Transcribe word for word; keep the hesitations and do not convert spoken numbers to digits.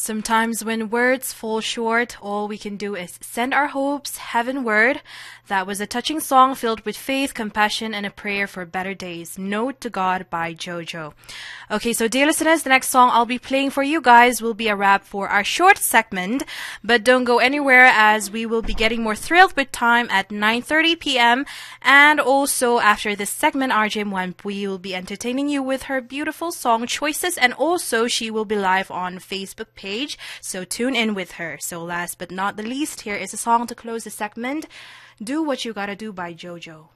Sometimes when words fall short, all we can do is send our hopes heavenward. That was a touching song filled with faith, compassion, and a prayer for better days. Note to God by JoJo. Okay, so dear listeners, the next song I'll be playing for you guys will be a wrap for our short segment. But don't go anywhere as we will be getting more thrilled with time at nine thirty p.m. And also after this segment, R J Mwanpui will be entertaining you with her beautiful song choices. And also she will be live on Facebook page. Page, so tune in with her. So last but not the least, here is a song to close the segment, Do What You Gotta Do by JoJo.